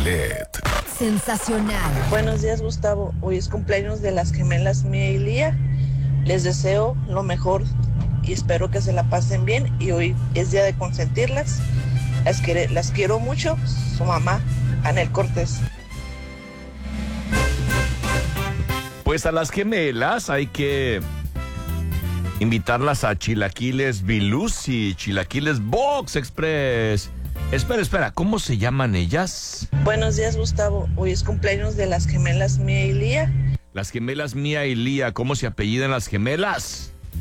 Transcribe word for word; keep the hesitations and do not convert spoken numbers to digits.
Polet. Sensacional. Buenos días, Gustavo. Hoy es cumpleaños de las gemelas Mía y Lía. Les deseo lo mejor y espero que se la pasen bien. Y hoy es día de consentirlas. Las, quiere, las quiero mucho. Su mamá, Anel Cortés. Pues a las gemelas hay que invitarlas a Chilaquiles Vilusi, Chilaquiles Box Express. Espera, espera, ¿cómo se llaman ellas? Buenos días, Gustavo. Hoy es cumpleaños de las gemelas Mía y Lía. Las gemelas Mía y Lía, ¿cómo se apellidan las gemelas?